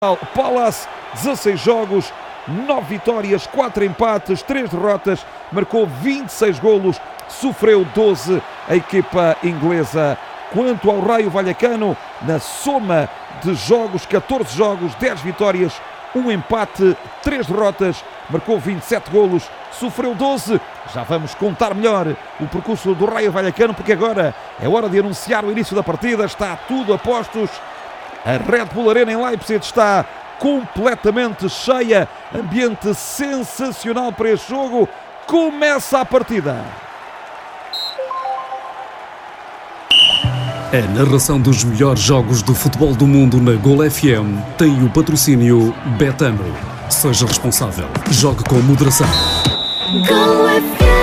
Palace, 16 jogos, 9 vitórias, 4 empates, 3 derrotas, marcou 26 golos, sofreu 12 a equipa inglesa. Quanto ao Raio Vallecano, na soma de jogos, 14 jogos, 10 vitórias, 1 empate, 3 derrotas, marcou 27 golos, sofreu 12. Já vamos contar melhor o percurso do Raio Vallecano, porque agora é hora de anunciar o início da partida. Está tudo a postos. A Red Bull Arena em Leipzig está completamente cheia. Ambiente sensacional para este jogo. Começa a partida. A narração dos melhores jogos do futebol do mundo na Gol FM tem o patrocínio Betano. Seja responsável. Jogue com moderação. Gol FM.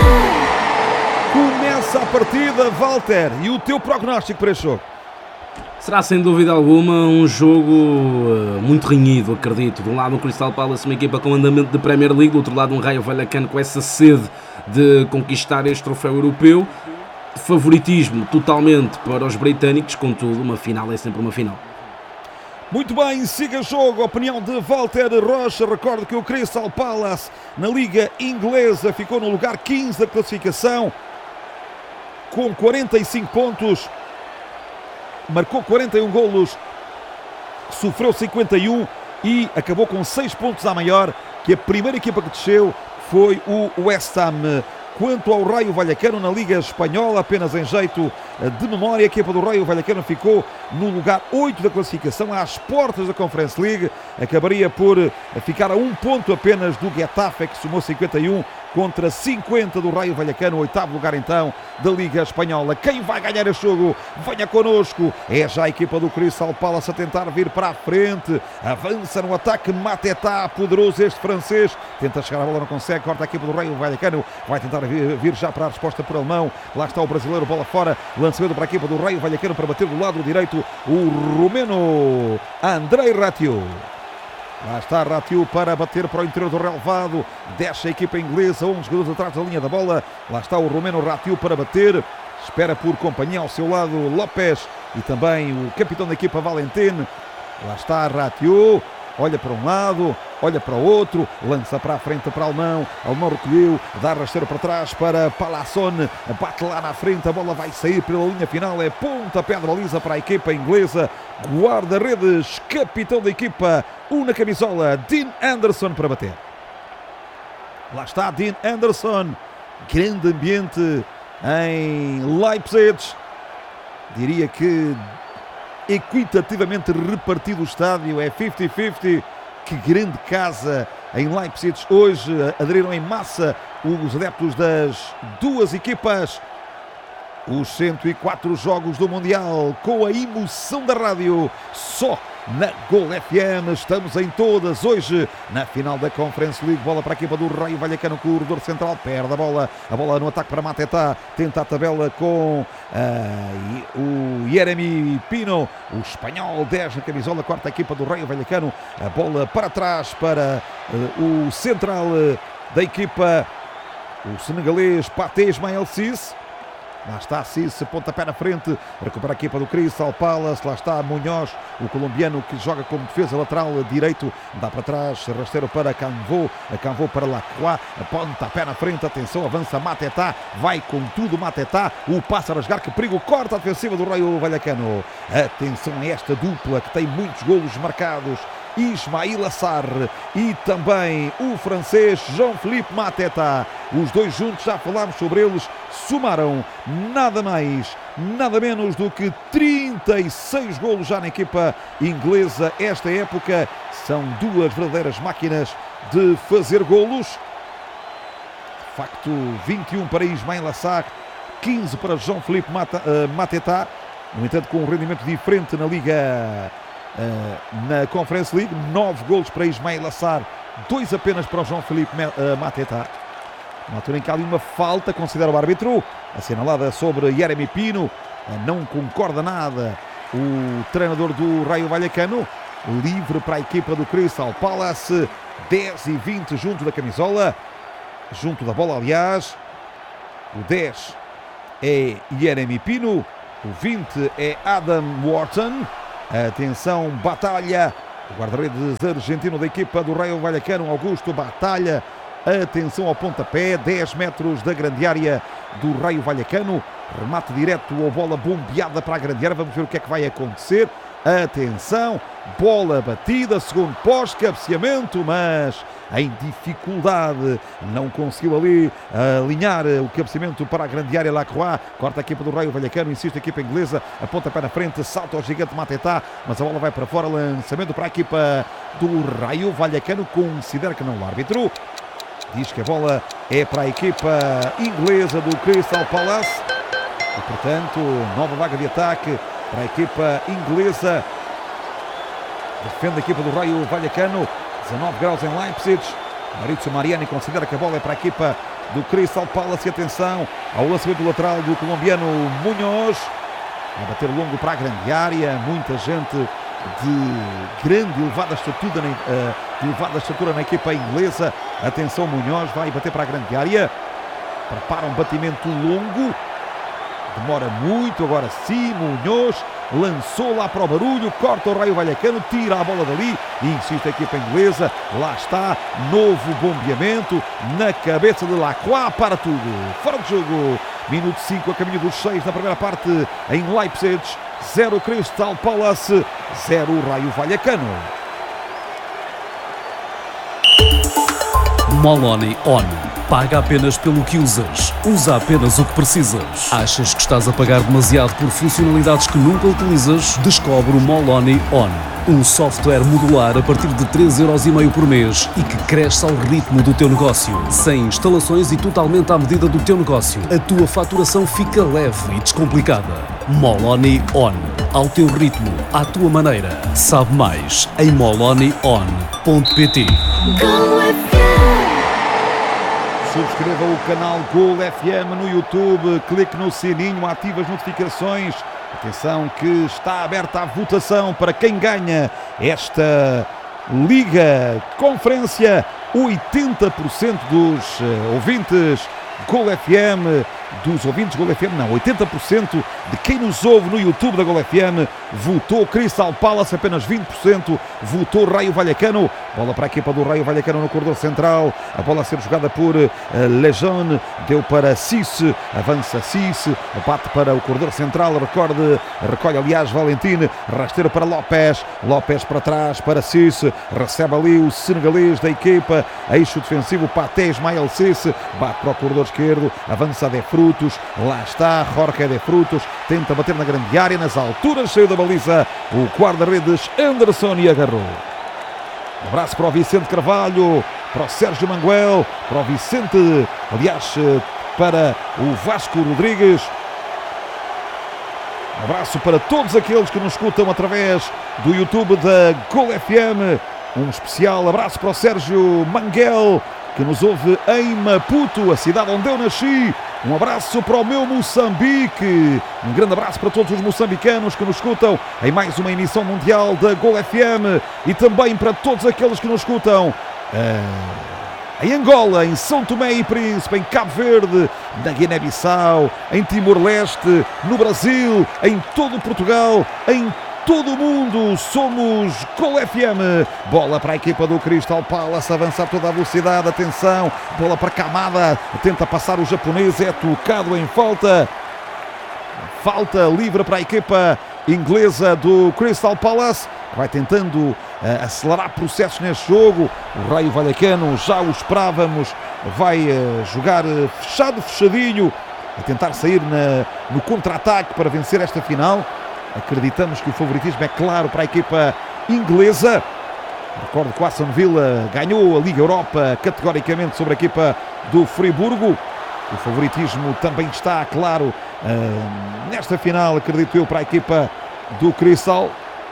Começa a partida, Walter. E o teu prognóstico para este jogo? Será sem dúvida alguma um jogo muito renhido, acredito. De um lado o Crystal Palace, uma equipa com andamento de Premier League, do outro lado um Raio Vallecano com essa sede de conquistar este troféu europeu. Favoritismo totalmente para os britânicos, contudo uma final é sempre uma final. Muito bem, siga o jogo. Opinião de Walter Rocha. Recordo que o Crystal Palace na Liga Inglesa ficou no lugar 15 da classificação com 45 pontos. Marcou 41 golos, sofreu 51 e acabou com 6 pontos à maior, que a primeira equipa que desceu foi o West Ham. Quanto ao Raio Vallecano na Liga Espanhola, apenas em jeito de memória, a equipa do Raio Vallecano ficou no lugar 8 da classificação, às portas da Conference League. Acabaria por ficar a 1 ponto apenas do Getafe, que somou 51 contra 50 do Raio Vallecano, 8º lugar então da Liga Espanhola. Quem vai ganhar este jogo? Venha connosco. É já a equipa do Crystal Palace a tentar vir para a frente. Avança no ataque Mateta, poderoso este francês. Tenta chegar a bola, não consegue. Corta a equipa do Raio Vallecano. Vai tentar vir já para a resposta por alemão. Lá está o brasileiro, bola fora. Lançamento para a equipa do Raio Vallecano para bater do lado direito o romeno Andrei Ratiu. Lá está Ratiu para bater para o interior do relvado. Desce a equipa inglesa, 11 jogadores atrás da linha da bola. Lá está o romeno Ratiu para bater. Espera por companhia ao seu lado Lopes e também o capitão da equipa Valentin. Lá está Ratiu. Olha para um lado, olha para o outro, lança para a frente para o alemão. O alemão recolheu, dá rasteiro para trás para Palazzone, bate lá na frente, a bola vai sair pela linha final, é pontapé de baliza para a equipa inglesa. Guarda-redes, capitão da equipa, na camisola, Dean Anderson para bater. Lá está Dean Anderson, grande ambiente em Leipzig. Diria que equitativamente repartido o estádio, é 50-50. Que grande casa em Leipzig. Hoje aderiram em massa os adeptos das duas equipas. Os 104 jogos do Mundial com a emoção da rádio, só na Gol FM. Estamos em todas hoje na final da Conference League. Bola para a equipa do Raio Vallecano, corredor central, perde a bola no ataque para Mateta, tenta a tabela com o Jeremy Pino, o espanhol, 10 na camisola, corta a equipa do Raio Vallecano, a bola para trás para o central da equipa, o senegalês Pathé Ismael Cisse. Lá está Cisse, pontapé na frente, recupera a equipa do Crystal Palace. Lá está Munhoz, o colombiano que joga como defesa lateral direito, dá para trás, rasteiro para Canvô para Lacroix, pontapé na frente, atenção, avança Mateta, vai com tudo Mateta, o passe a rasgar, que perigo, corta a defensiva do Raio Vallecano. Atenção a esta dupla que tem muitos golos marcados, Ismail Assar e também o francês Jean-Philippe Mateta. Os dois juntos, já falámos sobre eles, somaram nada mais, nada menos do que 36 golos já na equipa inglesa esta época. São duas verdadeiras máquinas de fazer golos. De facto, 21 para Ismail Assar, 15 para Jean-Philippe Mateta. No entanto, com um rendimento diferente na Liga, na Conference League. 9 golos para Ismail Assar, 2 apenas para o Jean-Philippe Mateta. Na altura em que há ali uma falta, considera o árbitro, assinalada sobre Jeremy Pino. Não concorda nada o treinador do Raio Vallecano. Livre para a equipa do Crystal Palace. 10 e 20 junto da camisola, junto da bola, aliás. O 10 é Jeremy Pino, o 20 é Adam Wharton. Atenção, batalha O guarda-redes argentino da equipa do Rayo Vallecano, Augusto Batalha. Atenção ao pontapé, 10 metros da grande área do Rayo Vallecano. Remate direto ou bola bombeada para a grande área. Vamos ver o que é que vai acontecer. Atenção, bola batida, segundo pós-cabeceamento, mas em dificuldade, não conseguiu ali alinhar o cabeceamento para a grande área. Lacroix, corta a equipa do Rayo Vallecano, insiste a equipa inglesa, aponta para a frente, salta ao gigante Mateta, mas a bola vai para fora, lançamento para a equipa do Rayo Vallecano, considera que não o árbitro. Diz que a bola é para a equipa inglesa do Crystal Palace e, portanto, nova vaga de ataque para a equipa inglesa. Defende a equipa do Rayo Vallecano, 19 graus em Leipzig. Maurizio Mariani considera que a bola é para a equipa do Crystal Palace. E atenção ao lançamento do lateral do colombiano Munhoz. Vai bater longo para a grande área. Muita gente de grande, elevada estatura na equipa inglesa. Atenção, Munhoz vai bater para a grande área. Prepara um batimento longo. Demora muito, agora sim, Munhoz lançou lá para o barulho, corta o Rayo Vallecano, tira a bola dali e insiste a equipa inglesa. Lá está, novo bombeamento na cabeça de Lacroix, para tudo. Fora de jogo, minuto 5 a caminho dos 6 na primeira parte em Leipzig. 0 Crystal Palace, 0 Rayo Vallecano. Moloni On. Paga apenas pelo que usas. Usa apenas o que precisas. Achas que estás a pagar demasiado por funcionalidades que nunca utilizas? Descobre o Moloni On. Um software modular a partir de 3,5€ por mês e que cresce ao ritmo do teu negócio. Sem instalações e totalmente à medida do teu negócio. A tua faturação fica leve e descomplicada. Moloni On. Ao teu ritmo, à tua maneira. Sabe mais em molonion.pt. Subscreva o canal Gol FM no YouTube, clique no sininho, ative as notificações. Atenção que está aberta a votação para quem ganha esta Liga Conferência. 80% dos ouvintes Gol FM, dos ouvintes Gol FM, não, 80% de quem nos ouve no YouTube da Gol FM votou Crystal Palace, apenas 20% votou Rayo Vallecano. Bola para a equipa do Rayo Vallecano no corredor central, a bola a ser jogada por Lejeune, deu para Cisse, avança Cisse, bate para o corredor central, recolhe aliás Valentin, rasteiro para Lopes, Lopes para trás para Cisse, recebe ali o senegalês da equipa, eixo defensivo Paté Ismael Cisse, bate para o corredor esquerdo, avança De Frutos, lá está Jorge De Frutos, tenta bater na grande área, nas alturas, saiu da baliza o guarda-redes Anderson e agarrou. Um abraço para o Vicente Carvalho, para o Sérgio Manguel, para o Vicente, aliás, para o Vasco Rodrigues. Um abraço para todos aqueles que nos escutam através do YouTube da Gol FM. Um especial abraço para o Sérgio Manguel, que nos ouve em Maputo, a cidade onde eu nasci. Um abraço para o meu Moçambique. Um grande abraço para todos os moçambicanos que nos escutam em mais uma emissão mundial da Gol FM. E também para todos aqueles que nos escutam em Angola, em São Tomé e Príncipe, em Cabo Verde, na Guiné-Bissau, em Timor-Leste, no Brasil, em todo Portugal, em todo o mundo. Somos Gol FM. Bola para a equipa do Crystal Palace, avançar toda a velocidade, atenção, bola para Kamada, tenta passar o japonês, é tocado em falta. Falta livre para a equipa inglesa do Crystal Palace, vai tentando acelerar processos neste jogo. O Rayo Vallecano, já o esperávamos, vai jogar fechadinho, a tentar sair no contra-ataque para vencer esta final. Acreditamos que o favoritismo é claro para a equipa inglesa. Recordo que o Aston Villa ganhou a Liga Europa categoricamente sobre a equipa do Friburgo. O favoritismo também está claro nesta final, acredito eu, para a equipa do Crystal.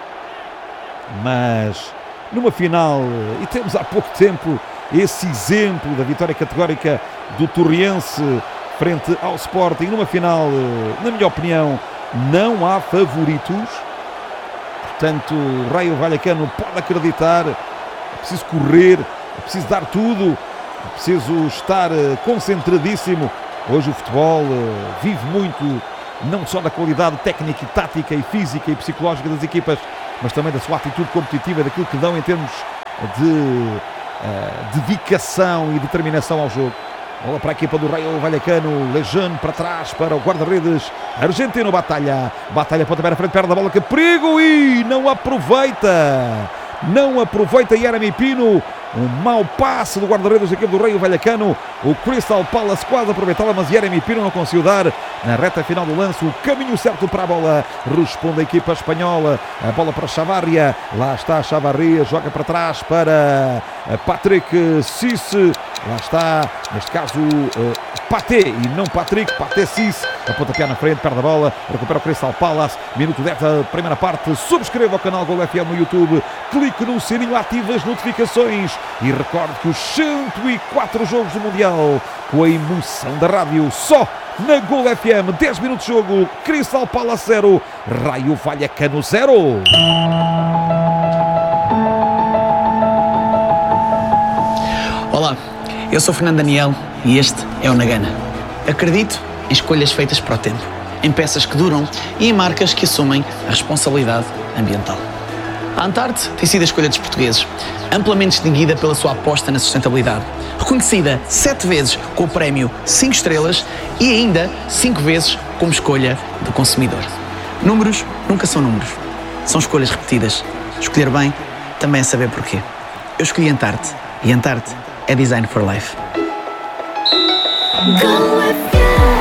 Mas numa final, e temos há pouco tempo esse exemplo da vitória categórica do Torriense frente ao Sporting, numa final, na minha opinião, não há favoritos. Portanto, o Rayo Vallecano pode acreditar. É preciso correr, é preciso dar tudo, é preciso estar concentradíssimo. Hoje o futebol vive muito, não só da qualidade técnica e tática e física e psicológica das equipas, mas também da sua atitude competitiva, daquilo que dão em termos de dedicação e determinação ao jogo. Bola para a equipa do Rayo Vallecano, Lejeune para trás para o guarda-redes argentino, Batalha pontapé na frente, perde a bola, que perigo, e não aproveita Yeremy Pino. Um mau passe do guarda-redes da equipe do Rayo Vallecano. O Crystal Palace quase aproveitava, mas Yeremy Pino não conseguiu dar na reta final do lance o caminho certo para a bola. Responde a equipa espanhola. A bola para Chavarria. Lá está Chavarria. Joga para trás para Patrick Cisse. Lá está, neste caso, Paté e não Patrick. Paté Cisse. A pontapé na frente, perde a bola. Recupera o Crystal Palace. Minuto 10 da primeira parte. Subscreva o canal Gol FM no YouTube. Clique no sininho, ative as notificações. E recorde que os 104 jogos do Mundial, com a emoção da rádio, só na Gol FM. 10 minutos de jogo, Crystal Palace 0, Rayo Vallecano 0. Olá, eu sou Fernando Daniel e este é o Nagana. Acredito em escolhas feitas para o tempo, em peças que duram e em marcas que assumem a responsabilidade ambiental. A Antarte tem sido a escolha dos portugueses, amplamente distinguida pela sua aposta na sustentabilidade, reconhecida 7 vezes com o prémio 5 estrelas e ainda 5 vezes como escolha do consumidor. Números nunca são números, são escolhas repetidas. Escolher bem também é saber porquê. Eu escolhi Antarte e Antarte é Design for Life. Go FM.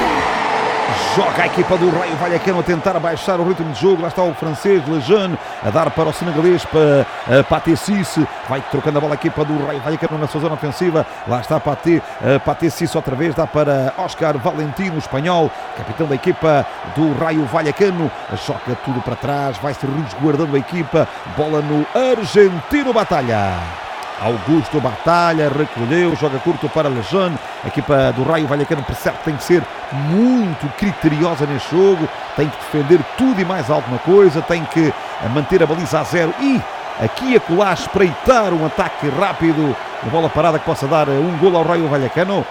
Joga a equipa do Rayo Vallecano a tentar baixar o ritmo de jogo. Lá está o francês Lejeune a dar para o senegalês, para Paté Cisse. Vai trocando a bola a equipa do Rayo Vallecano na sua zona ofensiva. Lá está Paté Cisse outra vez. Dá para Oscar Valentino, espanhol, capitão da equipa do Rayo Vallecano. Joga tudo para trás. Vai-se resguardando a equipa. Bola no argentino, Batalha. Augusto Batalha recolheu, joga curto para Lejeune. A equipa do Rayo Vallecano percebe que tem que ser muito criteriosa neste jogo, tem que defender tudo e mais alguma coisa, tem que manter a baliza a 0 e aqui e acolá espreitar um ataque rápido, uma bola parada que possa dar um golo ao Rayo Vallecano.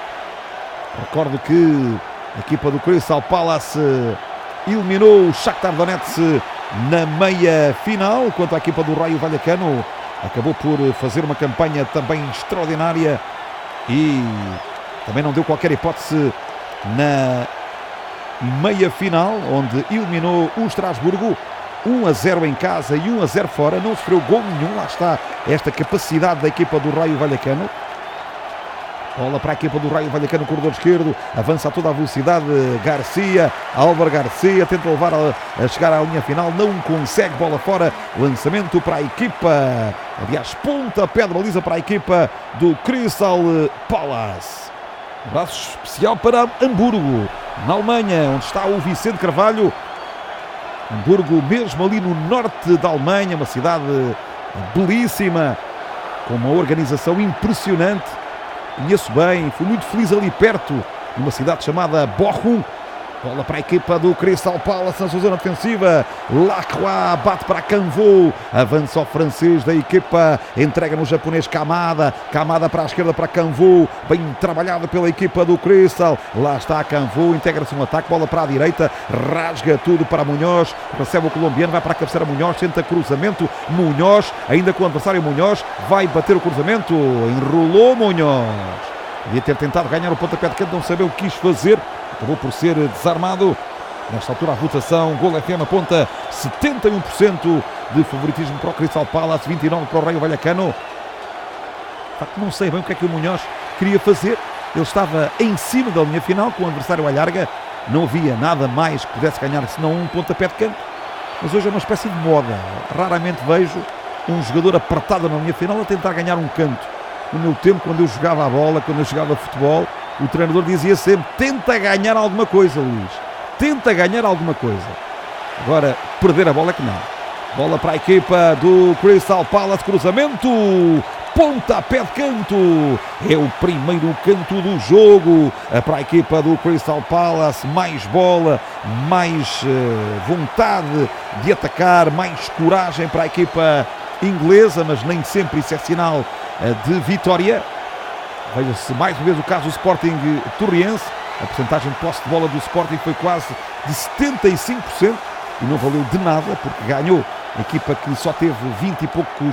Recordo que a equipa do Crystal Palace eliminou o Shakhtar Donetsk na meia final, enquanto a equipa do Rayo Vallecano acabou por fazer uma campanha também extraordinária e também não deu qualquer hipótese na meia final, onde eliminou o Estrasburgo 1-0 em casa e 1-0 fora. Não sofreu gol nenhum. Lá está esta capacidade da equipa do Rayo Vallecano. Bola para a equipa do Rayo Vallecano, corredor esquerdo, avança a toda a velocidade Garcia, Álvaro Garcia, tenta levar a chegar à linha final, não consegue, bola fora, lançamento para a equipa, aliás, pontapé de baliza para a equipa do Crystal Palace. Um abraço especial para Hamburgo, na Alemanha, onde está o Vicente Carvalho. Hamburgo, mesmo ali no norte da Alemanha, uma cidade belíssima, com uma organização impressionante. Conheço bem, fui muito feliz ali perto, numa cidade chamada Bochum. Bola para a equipa do Crystal Palace na sua zona defensiva. Lacroix bate para Canvot. Avança o francês da equipa. Entrega no japonês Kamada. Kamada para a esquerda para Canvot. Bem trabalhado pela equipa do Crystal. Lá está Canvot. Integra-se um ataque. Bola para a direita. Rasga tudo para Munhoz. Recebe o colombiano. Vai para a cabeceira Munhoz. Tenta cruzamento. Munhoz. Ainda com o adversário Munhoz. Vai bater o cruzamento. Enrolou Munhoz. Devia ter tentado ganhar o pontapé de canto. Não sabia o que quis fazer. Acabou por ser desarmado. Nesta altura a votação, Gol FM aponta 71% de favoritismo para o Crystal Palace, 29% para o Rayo Vallecano. De facto, não sei bem o que é que o Munhoz queria fazer. Ele estava em cima da linha final, com o adversário à larga. Não havia nada mais que pudesse ganhar senão um pontapé de canto. Mas hoje é uma espécie de moda. Raramente vejo um jogador apertado na linha final a tentar ganhar um canto. No meu tempo, quando eu jogava a bola, quando eu jogava futebol, o treinador dizia sempre: tenta ganhar alguma coisa, Luís. Tenta ganhar alguma coisa. Agora, perder a bola é que não. Bola para a equipa do Crystal Palace. Cruzamento. Pontapé de canto. É o primeiro canto do jogo para a equipa do Crystal Palace. Mais bola, mais vontade de atacar, mais coragem para a equipa inglesa, mas nem sempre isso é sinal de vitória. Veja-se mais uma vez o caso do Sporting Torriense. A porcentagem de posse de bola do Sporting foi quase de 75% e não valeu de nada, porque ganhou equipa que só teve 20 e poucos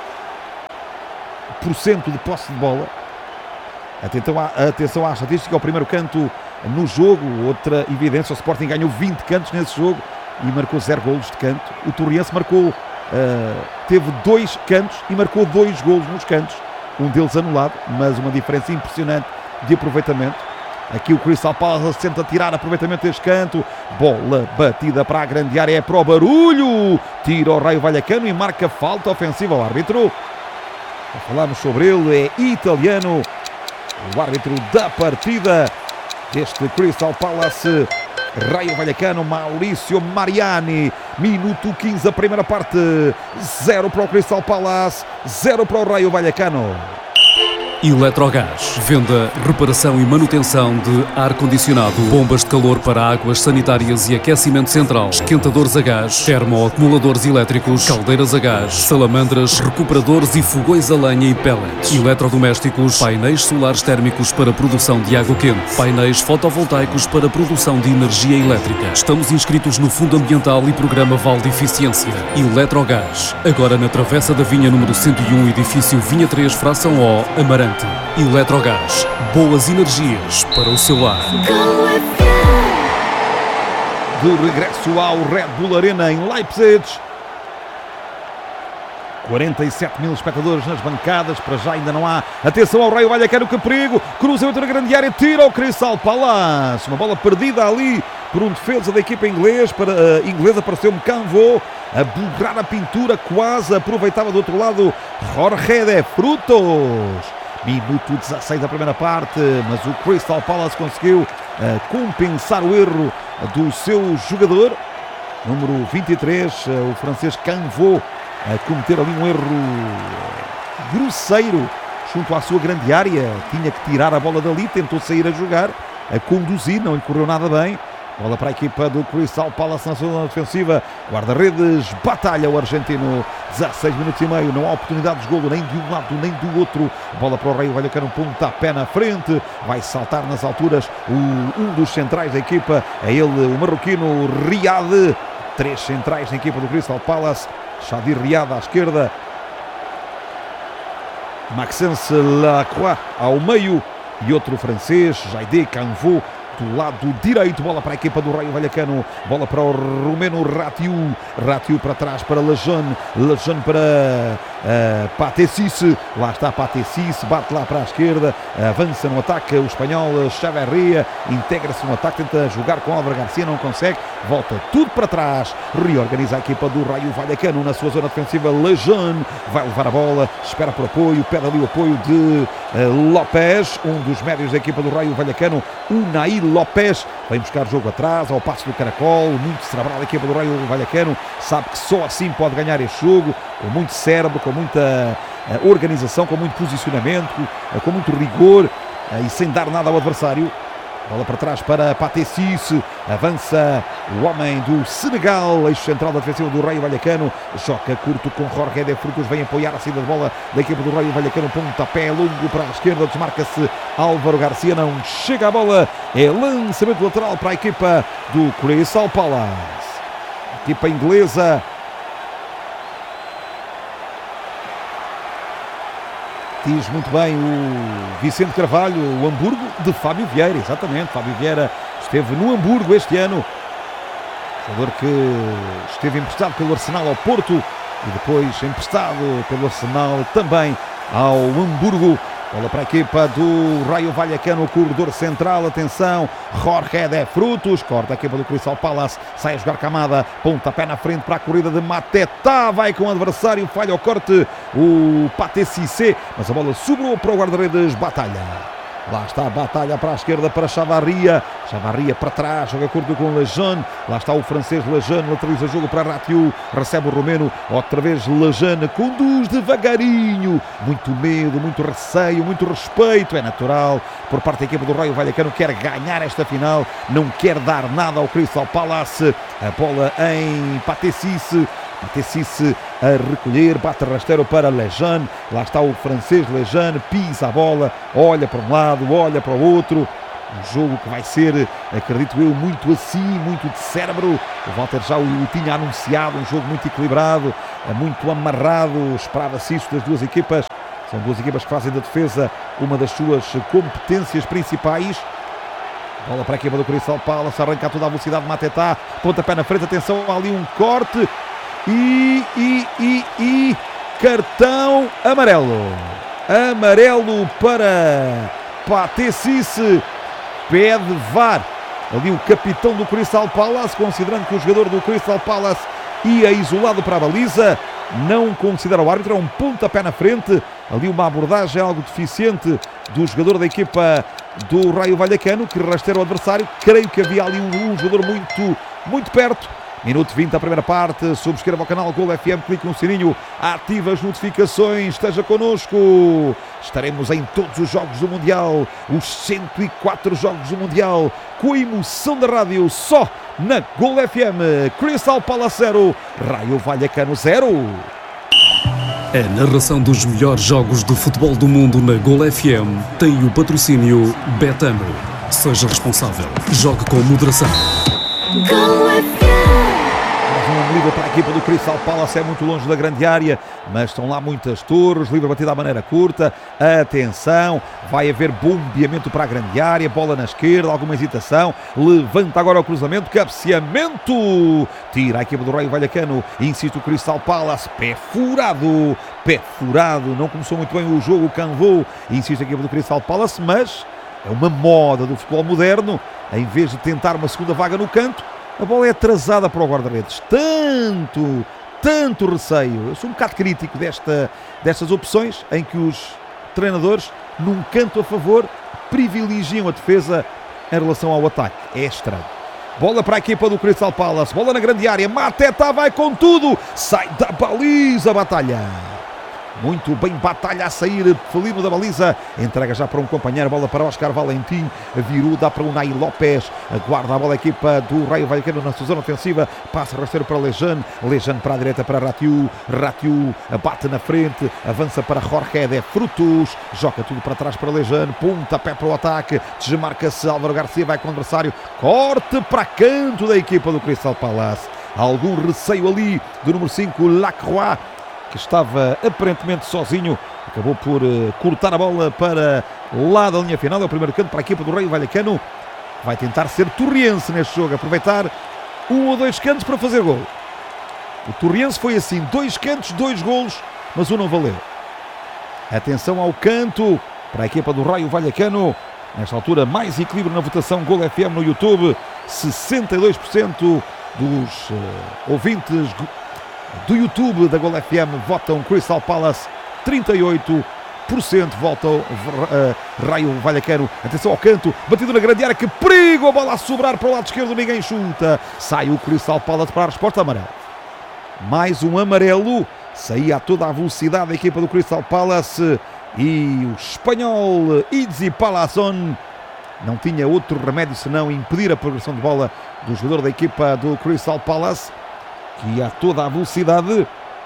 % de posse de bola. Atenção à estatística, o primeiro canto no jogo, outra evidência, o Sporting ganhou 20 cantos nesse jogo e marcou 0 golos de canto. O Torriense teve 2 cantos e marcou 2 golos nos cantos, um deles anulado, mas uma diferença impressionante de aproveitamento. Aqui o Crystal Palace tenta tirar aproveitamento deste canto, bola batida para a grande área, é para o barulho, tira o Raio Vallecano e marca falta ofensiva ao árbitro. Falamos sobre ele, é italiano, o árbitro da partida deste Crystal Palace, Raio Vallecano, Maurício Mariani. Minuto 15 a primeira parte, 0 para o Crystal Palace, 0 para o Raio Vallecano. Eletrogás. Venda, reparação e manutenção de ar-condicionado, bombas de calor para águas sanitárias e aquecimento central, esquentadores a gás, termoacumuladores elétricos, caldeiras a gás, salamandras, recuperadores e fogões a lenha e pellets, eletrodomésticos, painéis solares térmicos para produção de água quente, painéis fotovoltaicos para produção de energia elétrica. Estamos inscritos no Fundo Ambiental e Programa Val de Eficiência. Eletrogás. Agora na Travessa da Vinha número 101, edifício Vinha 3, fração O, Amarante. Eletrogás, boas energias para o seu lar. De regresso ao Red Bull Arena em Leipzig, 47 mil espectadores nas bancadas, para já ainda não há. Atenção ao Raio Vallecano, que perigo, cruzamento na grande área, tira o Crystal Palace, uma bola perdida ali por um defesa da equipa inglesa, apareceu-me Canvô, a borrar a pintura, quase aproveitava do outro lado Jorge de Frutos. Minuto 16 da primeira parte, mas o Crystal Palace conseguiu compensar o erro do seu jogador, número 23, o francês Canvô, a cometer ali um erro grosseiro junto à sua grande área. Tinha que tirar a bola dali, tentou sair a jogar, a conduzir, não lhe correu nada bem. Bola para a equipa do Crystal Palace na zona defensiva. Guarda-redes, batalha o argentino. 16 minutos e meio, não há oportunidade de golo nem de um lado nem do outro. Bola para o Raio Vallecano, pontapé na frente. Vai saltar nas alturas um dos centrais da equipa. É ele, o marroquino Riad. 3 centrais na equipa do Crystal Palace. Shadir Riad à esquerda. Maxence Lacroix ao meio. E outro francês, Jaide Canvô, do lado direito. Bola para a equipa do Raio Vallecano, bola para o romeno Ratiu para trás para Lejeune para Patessis, lá está Patessis, bate lá para a esquerda, avança no ataque o espanhol Chavarria, integra-se no ataque, tenta jogar com Álvaro Garcia, não consegue, volta tudo para trás, reorganiza a equipa do Raio Vallecano na sua zona defensiva. Lejeune vai levar a bola, espera por apoio, pede ali o apoio de Lopes, um dos médios da equipa do Raio Vallecano, Unai Lopes, vem buscar jogo atrás, ao passo do caracol, muito cerebral a equipa do Raio Vallecano, sabe que só assim pode ganhar este jogo, com muito cérebro, com muita organização, com muito posicionamento, com muito rigor e sem dar nada ao adversário. Bola para trás para Patessis, avança o homem do Senegal, eixo central da defensiva do Raio Vallecano, choca curto com Jorge de Frutos, vem apoiar a saída de bola da equipa do Raio Vallecano, pontapé longo para a esquerda, desmarca-se Álvaro Garcia, não chega a bola, é lançamento lateral para a equipa do Crystal Palace. Equipa inglesa diz muito bem o Vicente Carvalho, o Hamburgo de Fábio Vieira, exatamente, Fábio Vieira esteve no Hamburgo este ano, jogador que esteve emprestado pelo Arsenal ao Porto e depois emprestado pelo Arsenal também ao Hamburgo. Bola para a equipa do Raio Vallecano, corredor central, atenção, Jorge de Frutos, corta a equipa do Crystal Palace, sai a jogar Camada, pontapé na frente para a corrida de Mateta, vai com o adversário, falha o corte, o Patessis, mas a bola sobrou para o guarda-redes Batalha. Lá está a batalha para a esquerda para Chavarria para trás, joga curto com Lejeune, lá está o francês Lejeune, lateraliza o jogo para Ratiu, recebe o romeno, outra vez Lejeune, conduz devagarinho, muito medo, muito receio, muito respeito, é natural, por parte da equipa do Raio Vallecano, quer ganhar esta final, não quer dar nada ao Crystal Palace, a bola em Patessis a recolher, bate rasteiro para Lejeune, lá está o francês Lejeune, pisa a bola, olha para um lado, olha para o outro, Um jogo que vai ser, acredito eu, muito assim, muito de cérebro. O Walter já o tinha anunciado, um jogo muito equilibrado, muito amarrado. Esperava-se isso das duas equipas. São duas equipas que fazem da defesa uma das suas competências principais. Bola para a equipa do Crystal Palace, arranca toda a velocidade de Mateta, pontapé na frente, atenção, há ali um corte e cartão amarelo. Amarelo para Pathé Ciss, pede VAR. Ali o capitão do Crystal Palace, considerando que o jogador do Crystal Palace ia isolado para a baliza, não considera o árbitro, é um pontapé na frente. Ali uma abordagem algo deficiente do jogador da equipa do Raio Vallecano, que rasteira o adversário. Creio que havia ali um jogador muito perto. Minuto 20 da primeira parte. Subscreva o canal Gol FM, clique no sininho, ative as notificações, esteja connosco. Estaremos em todos os jogos do Mundial, os 104 jogos do Mundial, com a emoção da rádio, só na Gol FM. Crystal Palace 0, Raio Vallecano 0. A narração dos melhores jogos do futebol do mundo na Gol FM tem o patrocínio Betano. Seja responsável. Jogue com moderação. Go FM. Um livre para a equipa do Crystal Palace, é muito longe da grande área, mas estão lá muitas torres, livre batida à maneira curta, atenção, vai haver bombeamento para a grande área, bola na esquerda, alguma hesitação, levanta agora o cruzamento, cabeceamento, tira a equipa do Raio Vallecano, insiste o Crystal Palace, pé furado, não começou muito bem o jogo, Canvou, insiste a equipa do Crystal Palace, mas é uma moda do futebol moderno, em vez de tentar uma segunda vaga no canto, a bola é atrasada para o guarda-redes. Tanto receio. Eu sou um bocado crítico destas opções em que os treinadores, num canto a favor, privilegiam a defesa em relação ao ataque. É estranho. Bola para a equipa do Crystal Palace. Bola na grande área. Mateta vai com tudo. Sai da baliza. Batalha. Muito bem, Batalha a sair, felino da baliza, entrega já para um companheiro, bola para Oscar Valentim, virou, dá para o Unai Lopes, guarda a bola a equipa do Raio Vallecano na sua zona ofensiva, passa rasteiro para Lejeune para a direita para Ratiu, bate na frente, avança para Jorge de Frutos, joga tudo para trás para Lejeune, pontapé para o ataque, desmarca-se, Álvaro Garcia vai com o adversário, corte para canto da equipa do Crystal Palace, algum receio ali do número 5, Lacroix, que estava aparentemente sozinho, acabou por cortar a bola para lá da linha final. É o primeiro canto para a equipa do Raio Vallecano, vai tentar ser torriense neste jogo, aproveitar um ou dois cantos para fazer gol. O torriense foi assim, 2 cantos, 2 golos, mas um não valeu. Atenção ao canto para a equipa do Raio Vallecano, nesta altura mais equilíbrio na votação Gol FM no YouTube, 62% dos ouvintes do YouTube da Gol FM votam Crystal Palace, 38% votam Raio Vallecano. Atenção ao canto, batido na grande área, que perigo, a bola a sobrar para o lado esquerdo, ninguém chuta, sai o Crystal Palace para a resposta amarela. Mais um amarelo, saía a toda a velocidade a equipa do Crystal Palace e o espanhol Izzy Palazón não tinha outro remédio senão impedir a progressão de bola do jogador da equipa do Crystal Palace, que ia a toda a velocidade,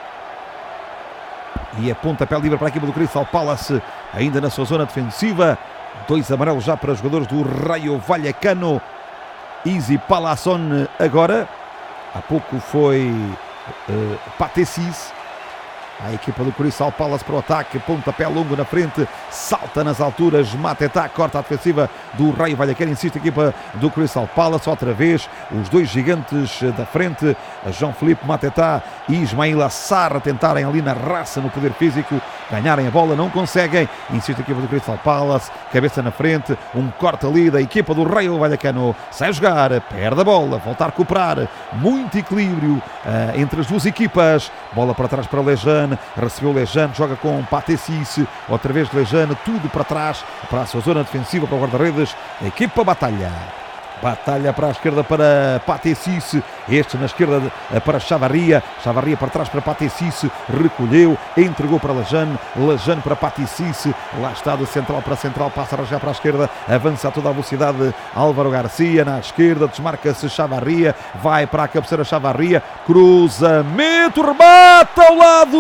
e a pontapé livre para a equipa do Crystal Palace, ainda na sua zona defensiva. 2 amarelos já para os jogadores do Raio Vallecano. Izzy Palazón agora, há pouco foi Pathé Ciss. A equipa do Crystal Palace para o ataque, pontapé longo na frente, salta nas alturas, Mateta, corta a defensiva do Raio Vallecano, insiste a equipa do Crystal Palace, outra vez, os 2 gigantes da frente, Jean-Philippe Mateta e Ismail Assar a tentarem ali na raça, no poder físico, ganharem a bola, não conseguem, insiste a equipa do Crystal Palace, cabeça na frente, um corte ali da equipa do Raio Vallecano, sai a jogar, perde a bola, volta a recuperar, muito equilíbrio entre as duas equipas, bola para trás para Lejeune, recebeu Lejeune, joga com Pathé Ciss, outra vez Lejeune, tudo para trás, para a sua zona defensiva, para o guarda-redes, a equipa Batalha para a esquerda para Pathé Ciss, este na esquerda para Chavarria para trás para Pathé Ciss, recolheu, entregou para Lejeune para Pathé Ciss, lá está de central para central, passa a rajar para a esquerda, avança a toda a velocidade Álvaro Garcia, na esquerda, desmarca-se Chavarria, vai para a cabeceira Chavarria, cruzamento, remata ao lado!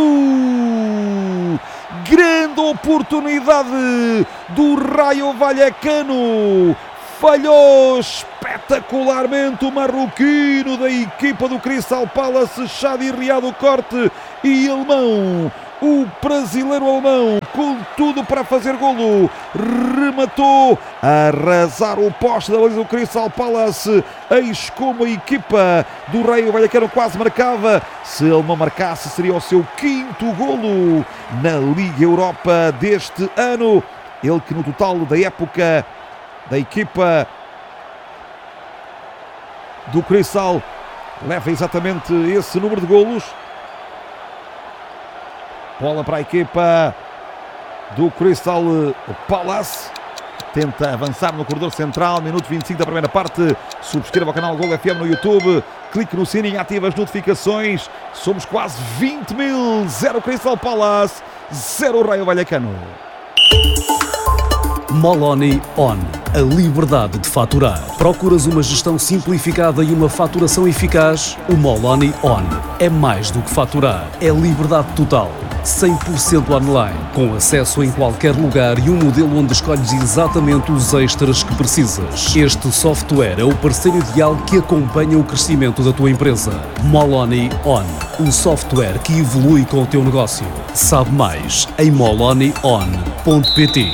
Grande oportunidade do Raio Vallecano, falhou espetacularmente o marroquino da equipa do Crystal Palace, Shadi Riad, o corte, e alemão, o brasileiro alemão, com tudo para fazer golo, rematou a arrasar o poste da baliza do Crystal Palace, eis como a equipa do Raio Vallecano quase marcava. Se ele não marcasse, seria o seu 5º golo na Liga Europa deste ano. Ele que no total da época da equipa do Crystal leva exatamente esse número de golos. Bola para a equipa do Crystal Palace. Tenta avançar no corredor central. Minuto 25 da primeira parte. Subscreva o canal Gol FM no YouTube. Clique no sininho, ative as notificações. Somos quase 20 mil. 0 Crystal Palace, 0 Raio Vallecano. Moloni On. A liberdade de faturar. Procuras uma gestão simplificada e uma faturação eficaz? O Moloni On é mais do que faturar. É liberdade total. 100% online, com acesso em qualquer lugar e um modelo onde escolhes exatamente os extras que precisas. Este software é o parceiro ideal que acompanha o crescimento da tua empresa. Moloni On, um software que evolui com o teu negócio. Sabe mais em molonion.pt.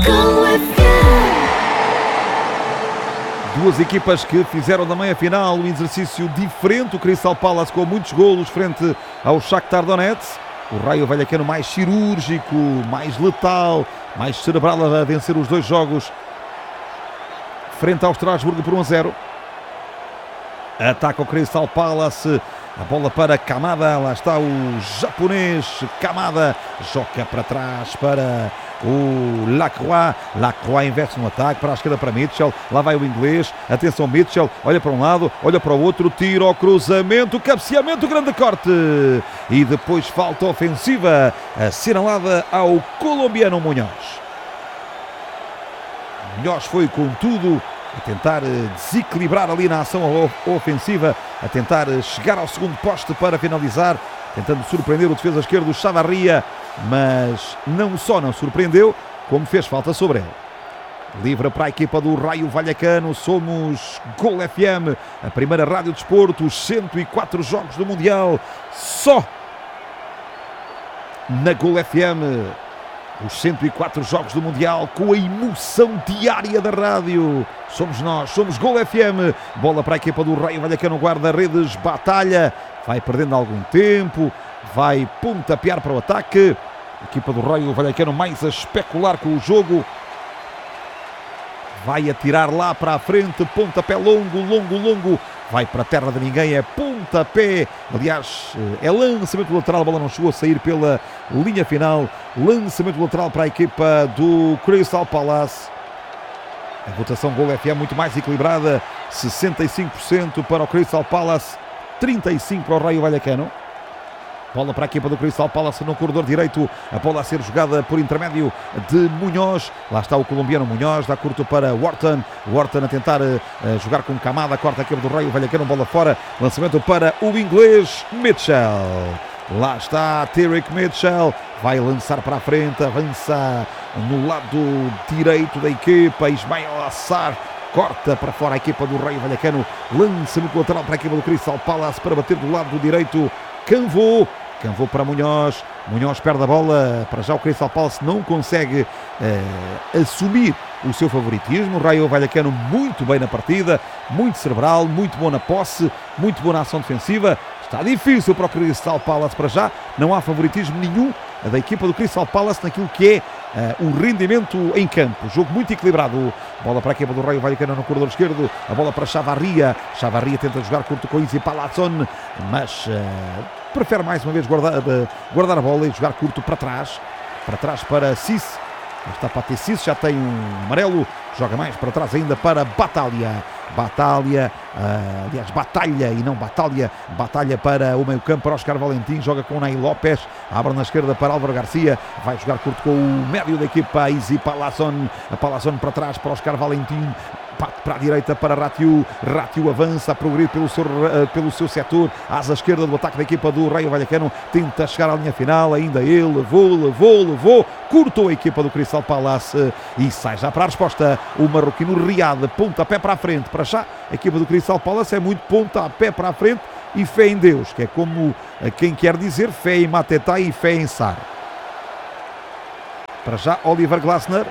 Duas equipas que fizeram da meia-final um exercício diferente. O Crystal Palace com muitos golos frente ao Shakhtar Donetsk. O Raio Vallecano mais cirúrgico, mais letal, mais cerebral a vencer os dois jogos frente ao Strasbourg por 1-0. Ataca o Crystal Palace. A bola para Kamada. Lá está o japonês Kamada. Joga para trás para o Lacroix. Lacroix investe no ataque para a esquerda para Mitchell. Lá vai o inglês. Atenção, Mitchell. Olha para um lado, olha para o outro. Tiro ao cruzamento. Cabeceamento. Grande corte. E depois falta ofensiva assinalada ao colombiano Munhoz. Munhoz foi com tudo a tentar desequilibrar ali na ação ofensiva, a tentar chegar ao segundo poste para finalizar, tentando surpreender o defesa esquerdo Chavarria, mas não só não surpreendeu, como fez falta sobre ele. Livre para a equipa do Raio Vallecano. Somos Gol FM, a primeira rádio de desporto, os 104 jogos do Mundial, só na Gol FM. Os 104 jogos do Mundial com a emoção diária da rádio. Somos nós, somos Gol FM. Bola para a equipa do Raio Vallecano, guarda-redes, batalha. Vai perdendo algum tempo, vai pontapear para o ataque. A equipa do Raio Vallecano mais a especular com o jogo. Vai atirar lá para a frente, pontapé longo. Vai para a terra de ninguém, é pontapé. Aliás, é lançamento lateral, a bola não chegou a sair pela linha final. Lançamento lateral para a equipa do Crystal Palace. A votação Gol FM muito mais equilibrada. 65% para o Crystal Palace, 35% para o Raio Vallecano. Bola para a equipa do Crystal Palace no corredor direito. A bola a ser jogada por intermédio de Munhoz. Lá está o colombiano Munhoz. Dá curto para Wharton. Wharton a tentar jogar com Kamada. Corta a equipa do Raio Vallecano. Bola fora. Lançamento para o inglês Mitchell. Lá está Tyrick Mitchell. Vai lançar para a frente. Avança no lado direito da equipa. Ismael Assar. Corta para fora a equipa do Raio Vallecano. Lançamento lateral para a equipa do Crystal Palace para bater do lado direito. Canvou para Munhoz. Munhoz perde a bola. Para já o Crystal Palace não consegue assumir o seu favoritismo. O Raio Vallecano muito bem na partida, muito cerebral, muito bom na posse, muito bom na ação defensiva. Está difícil para o Crystal Palace para já. Não há favoritismo nenhum da equipa do Crystal Palace naquilo que é o rendimento em campo. Jogo muito equilibrado. Bola para a equipa do Raio Vallecano no corredor esquerdo. A bola para Chavarria. Chavarria tenta jogar curto com Izzy Palazón, mas prefere mais uma vez guardar a bola e jogar curto para trás. Para trás para Cis. Está para ter Cis, já tem um amarelo. Joga mais para trás ainda para Batalha. Batalha e não Batalha. Batalha para o meio campo para Oscar Valentim. Joga com o Ney Lopes. Abre na esquerda para Álvaro Garcia. Vai jogar curto com o médio da equipa Izzy Palazón. A Palazón para trás para Oscar Valentim. para a direita para Ratiu avança a progredir pelo seu setor, asa esquerda do ataque da equipa do Raio Vallecano, tenta chegar à linha final, ainda ele levou, cortou a equipa do Crystal Palace e sai já para a resposta o marroquino Riad, pontapé para a frente. Para já a equipa do Crystal Palace é muito pontapé para a frente e fé em Deus, que é como quem quer dizer fé em Mateta e fé em Sar. Para já Oliver Glasner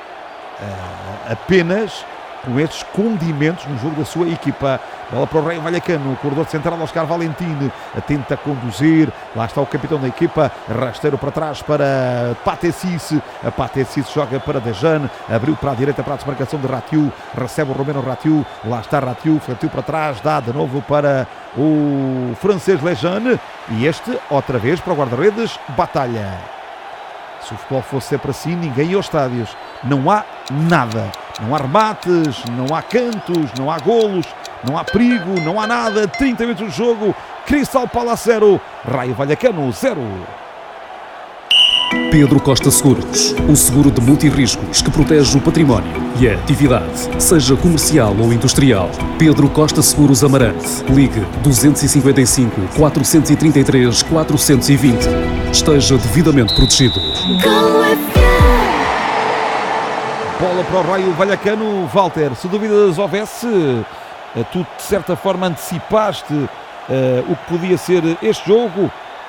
apenas com estes condimentos no jogo da sua equipa. Bola para o Raio Vallecano, corredor central Oscar Valentim, tenta conduzir, lá está o capitão da equipa, rasteiro para trás para Pathé Ciss, a Pathé Ciss joga para Dejan, abriu para a direita para a desmarcação de Ratiu, recebe o Romeno Ratiu, lá está Ratiu, fletiu para trás, dá de novo para o francês Lejeune e este outra vez para o guarda-redes Batalha. Se o futebol fosse sempre assim, ninguém ia aos estádios. Não há nada. Não há remates, não há cantos, não há golos, não há perigo, não há nada. 30 minutos de jogo. Crystal Palace 0, Raio Vallecano 0. Pedro Costa Seguros, um seguro de multirriscos que protege o património e a atividade, seja comercial ou industrial. Pedro Costa Seguros Amarante. Ligue 255 433 420. Esteja devidamente protegido. Bola para o Raio Vallecano. Walter, se dúvidas houvesse, tu de certa forma antecipaste o que podia ser este jogo.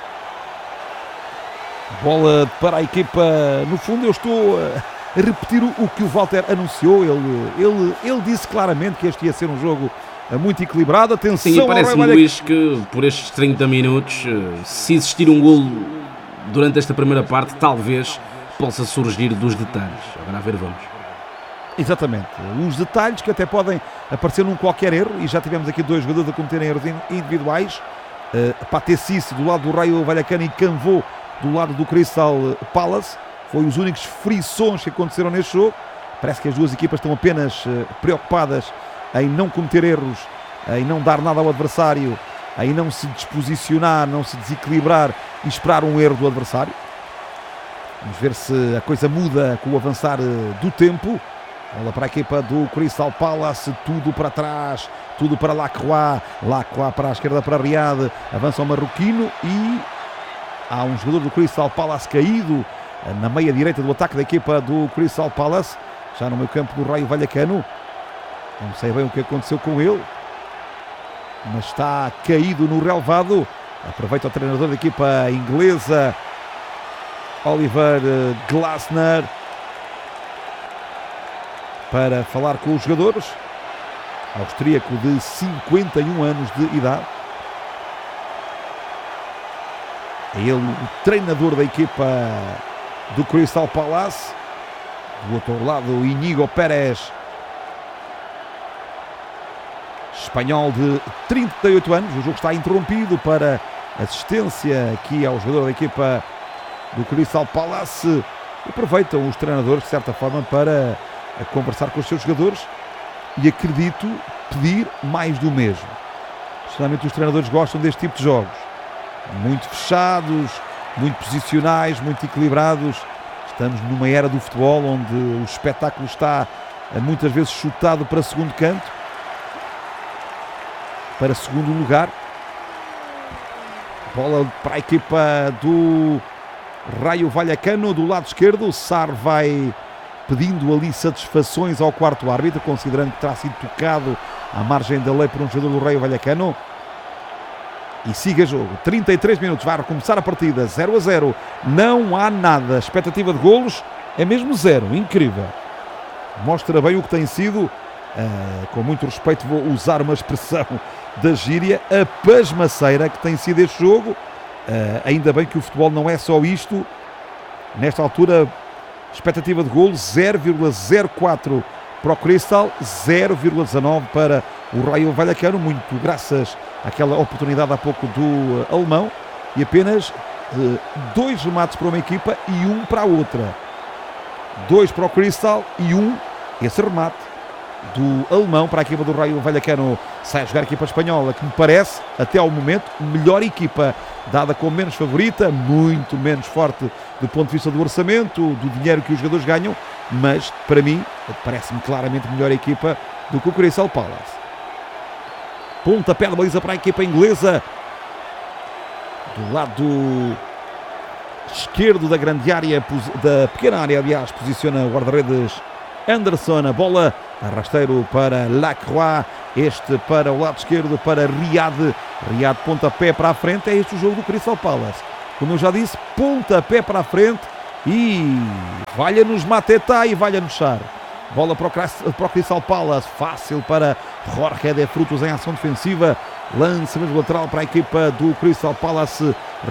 Bola para a equipa, no fundo eu estou a repetir o que o Walter anunciou, ele disse claramente que este ia ser um jogo muito equilibrado. Atenção. Sim, parece-me, Luís, que por estes 30 minutos, se existir um golo durante esta primeira parte, talvez possa surgir dos detalhes. Agora a ver, vamos. Exatamente, os detalhes que até podem aparecer num qualquer erro, e já tivemos aqui dois jogadores a cometerem erros individuais, Pathé Ciss do lado do Raio Vallecano e Canvô do lado do Crystal Palace. Foi os únicos frições que aconteceram neste jogo. Parece que as duas equipas estão apenas preocupadas em não cometer erros, em não dar nada ao adversário, em não se disposicionar, não se desequilibrar e esperar um erro do adversário. Vamos ver se a coisa muda com o avançar do tempo. Bola para a equipa do Crystal Palace, tudo para trás, tudo para Lacroix para a esquerda para Riad, avança o marroquino e há um jogador do Crystal Palace caído na meia direita do ataque da equipa do Crystal Palace, já no meio campo do Raio Vallecano. Não sei bem o que aconteceu com ele, mas está caído no relvado. Aproveita o treinador da equipa inglesa, Oliver Glasner, para falar com os jogadores. Austríaco de 51 anos de idade. É ele o treinador da equipa do Crystal Palace. Do outro lado, Íñigo Pérez, espanhol de 38 anos. O jogo está interrompido para assistência aqui ao jogador da equipa do Crystal Palace. Aproveitam os treinadores de certa forma para conversar com os seus jogadores e acredito pedir mais do mesmo. Geralmente os treinadores gostam deste tipo de jogos, muito fechados, muito posicionais, muito equilibrados. Estamos numa era do futebol onde o espetáculo está muitas vezes chutado para segundo canto, para segundo lugar. Bola para a equipa do Raio Vallecano do lado esquerdo. O Sar vai pedindo ali satisfações ao quarto árbitro, considerando que terá sido tocado à margem da lei por um jogador do Raio Vallecano. E siga jogo, 33 minutos, vai recomeçar a partida, 0-0, não há nada, expectativa de golos é mesmo 0, incrível. Mostra bem o que tem sido, com muito respeito vou usar uma expressão da gíria, a pasmaceira que tem sido este jogo. Ainda bem que o futebol não é só isto. Nesta altura, expectativa de golo 0,04 para o Crystal, 0,19 para o Raio Vallecano, muito graças àquela oportunidade há pouco do alemão, e apenas 2 remates para uma equipa e 1 para a outra. 2 para o Crystal e 1, esse remate do alemão para a equipa do Raio Vallecano. Sai a jogar a equipa espanhola, que me parece, até ao momento, melhor equipa, dada como menos favorita, muito menos forte do ponto de vista do orçamento, do dinheiro que os jogadores ganham, mas para mim, parece-me claramente melhor equipa do que o Crystal Palace. Pontapé de baliza para a equipa inglesa. Do lado esquerdo da grande área, da pequena área, aliás, posiciona o guarda-redes Anderson. A bola arrasteiro para Lacroix. Este para o lado esquerdo para Riad. Riad, pontapé para a frente. É este o jogo do Crystal Palace. Como eu já disse, pontapé para a frente. E valha-nos Mateta e valha-nos Char. Bola para o Crystal Palace. Fácil para Jorge de Frutos em ação defensiva. Lançamento lateral para a equipa do Crystal Palace.